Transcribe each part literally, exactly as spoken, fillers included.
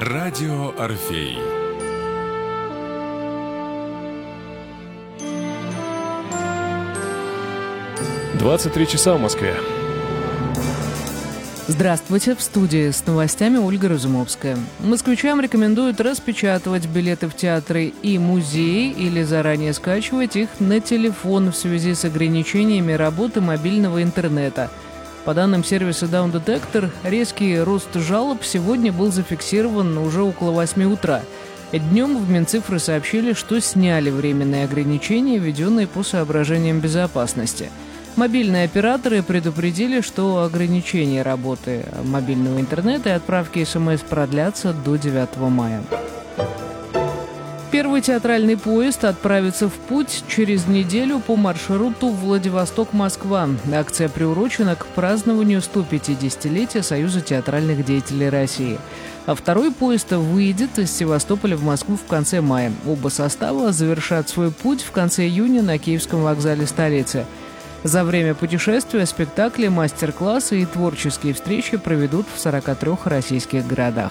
Радио Орфей. двадцать три часа в Москве. Здравствуйте, в студии с новостями Ольга Разумовская. Москвичам рекомендуют распечатывать билеты в театры и музеи или заранее скачивать их на телефон в связи с ограничениями работы мобильного интернета. По данным сервиса Down Detector, резкий рост жалоб сегодня был зафиксирован уже около восьми утра. Днем в Минцифры сообщили, что сняли временные ограничения, введенные по соображениям безопасности. Мобильные операторы предупредили, что ограничения работы мобильного интернета и отправки СМС продлятся до девятого мая. Первый театральный поезд отправится в путь через неделю по маршруту Владивосток-Москва. Акция приурочена к празднованию сто пятидесятилетия Союза театральных деятелей России. А второй поезд выйдет из Севастополя в Москву в конце мая. Оба состава завершат свой путь в конце июня на Киевском вокзале столицы. За время путешествия спектакли, мастер-классы и творческие встречи проведут в сорока трёх российских городах.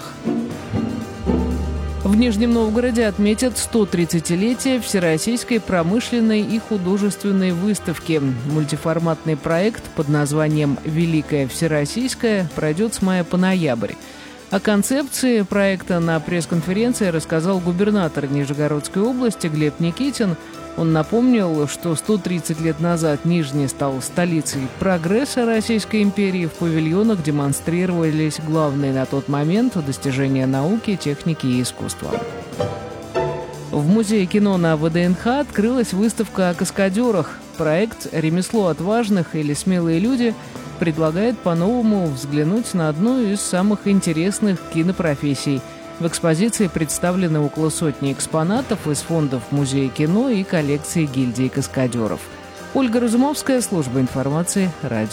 В Нижнем Новгороде отметят сто тридцатилетие Всероссийской промышленной и художественной выставки. Мультиформатный проект под названием «Великая Всероссийская» пройдет с мая по ноябрь. О концепции проекта на пресс-конференции рассказал губернатор Нижегородской области Глеб Никитин. Он напомнил, что сто тридцать лет назад Нижний стал столицей прогресса Российской империи. В павильонах демонстрировались главные на тот момент достижения науки, техники и искусства. В Музее кино на ВДНХ открылась выставка о каскадерах. Проект «Ремесло отважных» или «Смелые люди» предлагает по-новому взглянуть на одну из самых интересных кинопрофессий. В экспозиции представлены около сотни экспонатов из фондов Музея кино и коллекции гильдии каскадеров. Ольга Разумовская, служба информации, радио.